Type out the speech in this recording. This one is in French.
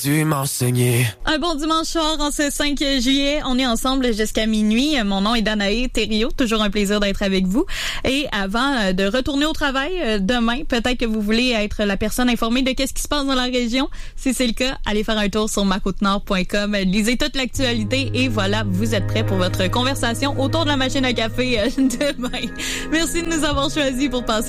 Tu m'as enseigné. Un bon dimanche soir en ce 5 juillet. On est ensemble jusqu'à minuit. Mon nom est Danae Thériault. Toujours un plaisir d'être avec vous. Et avant de retourner au travail demain, peut-être que vous voulez être la personne informée de qu'est-ce qui se passe dans la région. Si c'est le cas, allez faire un tour sur macoutenord.com. Lisez toute l'actualité et voilà, vous êtes prêts pour votre conversation autour de la machine à café demain. Merci de nous avoir choisis pour passer